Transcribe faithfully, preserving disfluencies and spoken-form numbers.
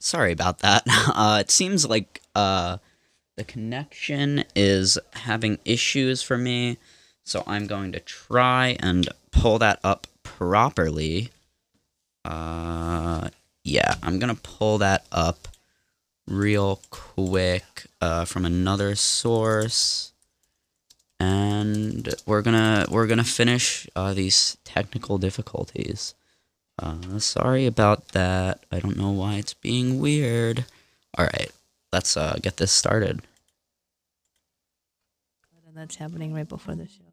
sorry about that. Uh, it seems like uh, the connection is having issues for me, so I'm going to try and pull that up properly. Uh, yeah, I'm gonna pull that up real quick uh, from another source, and we're gonna we're gonna finish uh, these technical difficulties. Uh, sorry about that. I don't know why it's being weird. All right, let's uh, get this started. And that's happening right before the show.